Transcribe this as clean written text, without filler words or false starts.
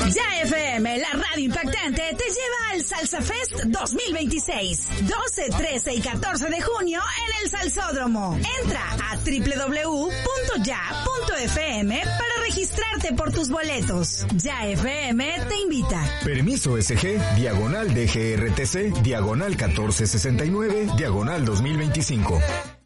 Ya FM, la radio impactante, te lleva al Salsa Fest 2026. 12, 13 y 14 de junio en el Salsódromo. Entra a www.ya.fm para registrarte por tus boletos. Ya FM te invita. Permiso SG, diagonal DGRTC, diagonal 1469, diagonal 2025.